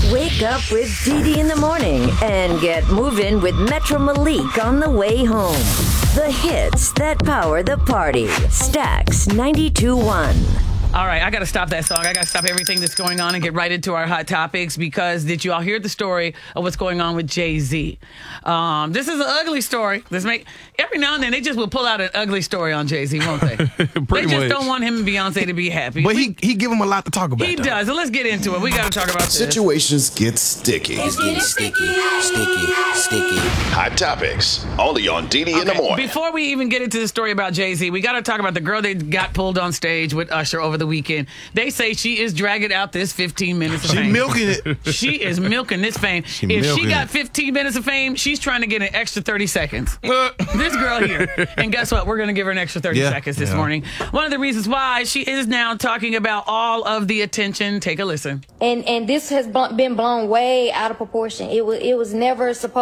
Wake up with Dee in the morning and get moving with Metro Malik on the way home. The hits that power the party. Stax 92.1. All right, I got to stop that song. I got to stop everything that's going on and get right into our hot topics because did you all hear the story of what's going on with Jay-Z? This is an ugly story. Every now and then they just will pull out an ugly story on Jay-Z, won't they? They just don't want him and Beyonce to be happy. But he give him a lot to talk about. He does. And let's get into it. We got to talk about this. Situations get sticky. It's getting sticky. Hot topics only on Dee in the morning. Before we even get into the story about Jay-Z, we got to talk about the girl that got pulled on stage with Usher over the weekend. They say she is dragging out this 15 minutes of fame. She's milking it. She is milking this fame. If she got 15 minutes of fame, she's trying to get an extra 30 seconds. This girl here. And guess what? We're going to give her an extra 30 seconds this morning. One of the reasons why she is now talking about all of the attention. Take a listen. And this has been blown way out of proportion. It was never supposed